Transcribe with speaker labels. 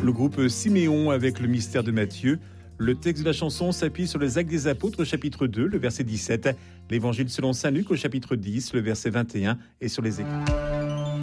Speaker 1: Le groupe Siméon avec le mystère de Matthieu. Le texte de la chanson s'appuie sur les Actes des Apôtres au chapitre 2, le verset 17, l'Évangile selon saint Luc au chapitre 10, le verset 21 et sur les Écritures.